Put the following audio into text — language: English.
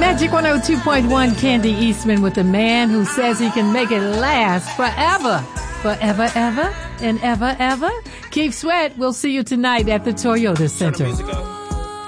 Magic 102.1, Candy Eastman with the man who says he can make it last forever. Forever, ever, and ever, ever. Keith Sweat, we'll see you tonight at the Toyota Center.